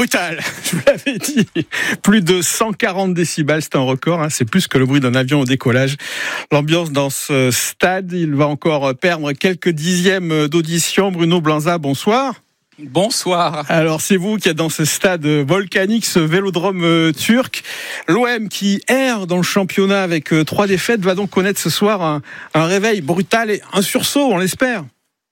Brutal, je vous l'avais dit. Plus de 140 décibels, c'est un record. C'est plus que le bruit d'un avion au décollage. L'ambiance dans ce stade, il va encore perdre quelques dixièmes d'audition. Bruno Blanza, bonsoir. Bonsoir. Alors c'est vous qui êtes dans ce stade volcanique, ce vélodrome turc. L'OM qui erre dans le championnat avec 3 défaites va donc connaître ce soir un réveil brutal et un sursaut, on l'espère.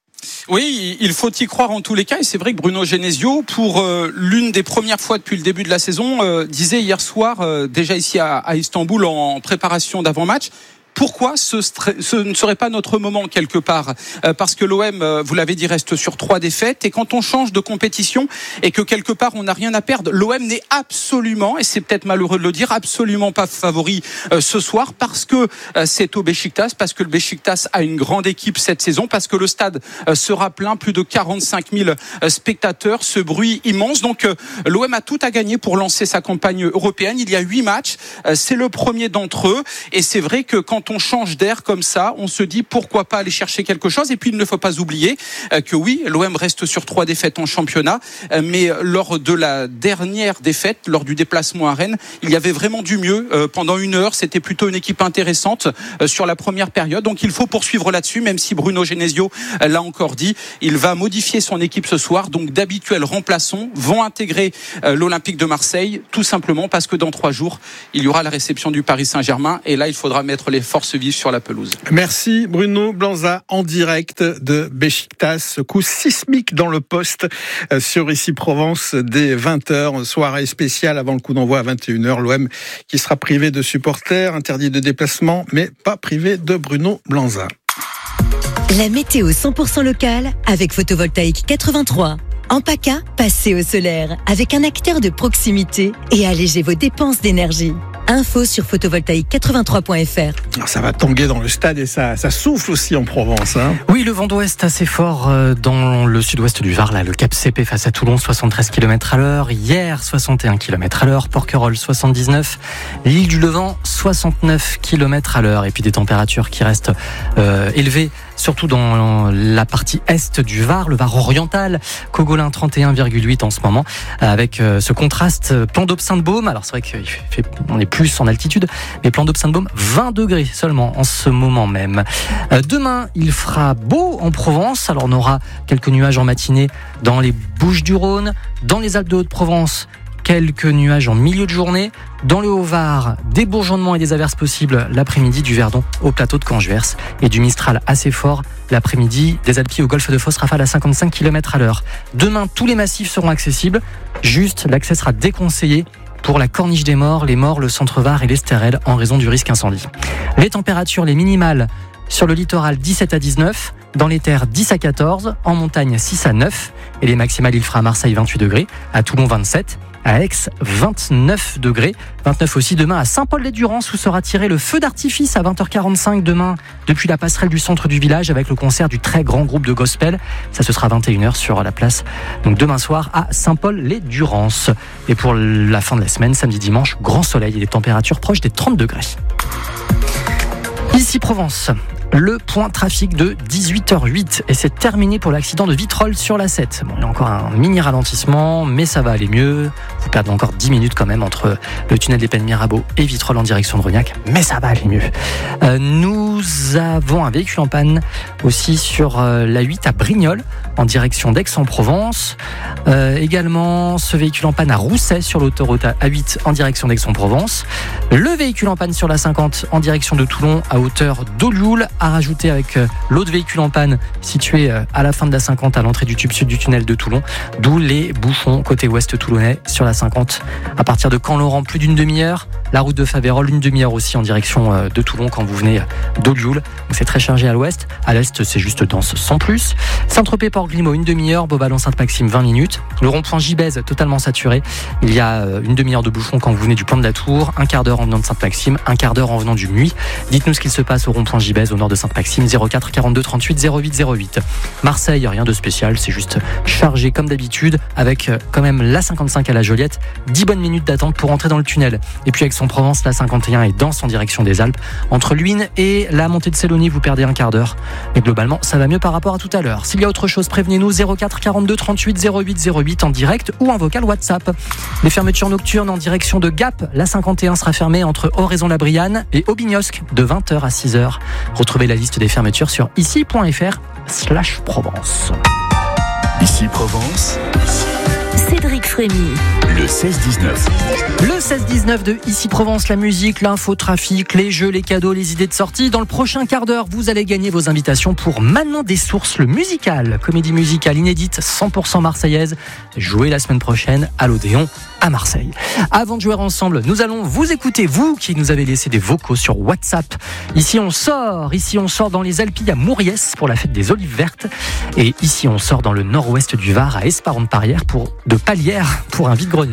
Oui, il faut y croire en tous les cas, et c'est vrai que Bruno Genesio, pour l'une des premières fois depuis le début de la saison, disait hier soir, déjà ici à Istanbul en préparation d'avant-match, pourquoi ce ne serait pas notre moment quelque part, parce que l'OM, vous l'avez dit, reste sur 3 défaites, et quand on change de compétition et que quelque part on n'a rien à perdre, l'OM n'est absolument, et c'est peut-être malheureux de le dire, absolument pas favori ce soir, parce que c'est au Beşiktaş, parce que le Beşiktaş a une grande équipe cette saison, parce que le stade sera plein, plus de 45 000 spectateurs, ce bruit immense. Donc l'OM a tout à gagner pour lancer sa campagne européenne. Il y a 8 matchs, c'est le premier d'entre eux, et c'est vrai que quand on change d'air comme ça, on se dit pourquoi pas aller chercher quelque chose. Et puis il ne faut pas oublier que oui, l'OM reste sur 3 défaites en championnat, mais lors de la dernière défaite, lors du déplacement à Rennes, il y avait vraiment du mieux. Pendant 1 heure, c'était plutôt une équipe intéressante sur la première période. Donc il faut poursuivre là-dessus, même si Bruno Genesio l'a encore dit, il va modifier son équipe ce soir. Donc d'habituels remplaçants vont intégrer l'Olympique de Marseille, tout simplement parce que dans 3 jours, il y aura la réception du Paris Saint-Germain. Et là, il faudra mettre les forces vives sur la pelouse. Merci Bruno Blanza en direct de Beşiktaş. Ce coup sismique dans le poste sur Ici Provence dès 20h, soirée spéciale avant le coup d'envoi à 21h. L'OM qui sera privé de supporters, interdit de déplacement, mais pas privé de Bruno Blanza. La météo 100% locale avec Photovoltaïque 83. En PACA, passez au solaire avec un acteur de proximité et allégez vos dépenses d'énergie. Info sur photovoltaïque83.fr. Alors ça va tanguer dans le stade et ça souffle aussi en Provence. Oui, le vent d'ouest assez fort dans le sud-ouest du Var, là, le Cap CP face à Toulon, 73 km/h. Hier, 61 km/h. Porquerolles, 79. L'île du Levant, 69 km/h. Et puis des températures qui restent élevées, surtout dans la partie est du Var, le Var oriental. Cogolin, 31,8 en ce moment, avec ce contraste. Plan d'Aube Sainte-Baume, alors c'est vrai qu'on est plus en altitude, mais Plan d'Aube Sainte-Baume, 20 degrés seulement en ce moment même. Demain, il fera beau en Provence, alors on aura quelques nuages en matinée dans les Bouches-du-Rhône, dans les Alpes de Haute-Provence, quelques nuages en milieu de journée. Dans le Haut-Var, des bourgeonnements et des averses possibles l'après-midi, du Verdon au plateau de Canjuers, et du Mistral assez fort l'après-midi des Alpilles au golfe de Fos, rafale à 55 km/h. Demain, tous les massifs seront accessibles, juste l'accès sera déconseillé pour la Corniche des Morts, les Morts, le Centre-Var et l'Estérel en raison du risque incendie. Les températures, les minimales sur le littoral 17 à 19, dans les terres 10 à 14, en montagne 6 à 9, et les maximales il fera à Marseille 28 degrés, à Toulon 27, à Aix 29 degrés, 29 aussi demain à Saint-Paul-les-Durance où sera tiré le feu d'artifice à 20h45 demain depuis la passerelle du centre du village avec le concert du très grand groupe de gospel. Ça ce sera 21h sur la place, donc demain soir à Saint-Paul-les-Durance. Et pour la fin de la semaine, samedi dimanche, grand soleil et des températures proches des 30 degrés. Ici Provence. Le point trafic de 18h08 et c'est terminé pour l'accident de Vitrolles sur la 7. Bon, il y a encore un mini ralentissement, mais ça va aller mieux. Vous perdez encore 10 minutes quand même entre le tunnel des Pennes Mirabeau et Vitrolles en direction de Rognac, mais ça va aller mieux. Nous avons un véhicule en panne aussi sur la 8 à Brignoles en direction d'Aix-en-Provence. Également ce véhicule en panne à Rousset sur l'autoroute A8 en direction d'Aix-en-Provence. Le véhicule en panne sur la 50 en direction de Toulon à hauteur d'Olioul, à rajouter avec l'autre véhicule en panne situé à la fin de la 50 à l'entrée du tube sud du tunnel de Toulon, d'où les bouchons côté ouest toulonnais sur la 50 à partir de Camp-Laurent, plus d'une demi-heure. La route de Faverolles, une demi-heure aussi en direction de Toulon quand vous venez d'Olioul. Donc c'est très chargé à l'ouest. À l'est, c'est juste dense sans plus. Saint-Tropez-Port-Grimaud, une demi-heure. Beauballon-Sainte-Maxime, 20 minutes. Le rond-point Gibèze, totalement saturé. Il y a une demi-heure de bouchon quand vous venez du plan de la Tour, un quart d'heure en venant de Sainte-Maxime, un quart d'heure en venant du Muy. Dites-nous ce qu'il se passe au rond-point Gibèze, au nord de Sainte-Maxime, 04 42 38 08 08. Marseille, rien de spécial, c'est juste chargé comme d'habitude, avec quand même la 55 à la Joliette, 10 bonnes minutes d'attente pour entrer dans le tunnel. Et puis Aix-en-Provence, la 51 est dense en direction des Alpes. Entre Luynes et la montée de Sélonie, vous perdez un quart d'heure. Mais globalement, ça va mieux par rapport à tout à l'heure. S'il y a autre chose, prévenez-nous, 04 42 38 08 08 en direct ou en vocal WhatsApp. Les fermetures nocturnes en direction de Gap, la 51 sera fermée entre Oraison-la-Brianne et Aubignosc de 20h à 6h. Retrouvez la liste des fermetures sur ici.fr/Provence. Ici Provence. Cédric Frémy. Le 16-19. Le 16-19 de Ici Provence, la musique, l'infotrafic, les jeux, les cadeaux, les idées de sortie. Dans le prochain quart d'heure, vous allez gagner vos invitations pour Manon des Sources, le musical, comédie musicale inédite 100% marseillaise, jouée la semaine prochaine à l'Odéon à Marseille. Avant de jouer ensemble, nous allons vous écouter, vous qui nous avez laissé des vocaux sur WhatsApp. Ici on sort dans les Alpilles à Mouriès pour la fête des Olives Vertes. Et ici on sort dans le nord-ouest du Var à Esparon-de-Parières de Palière pour un vide-grenier.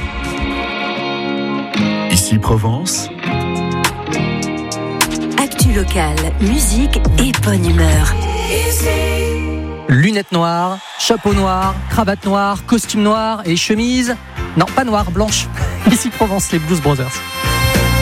Ici Provence. Actu locale, musique et bonne humeur. Lunettes noires, chapeau noir, cravate noire, costume noir et chemise... Non, pas noire, blanche. Ici Provence, les Blues Brothers.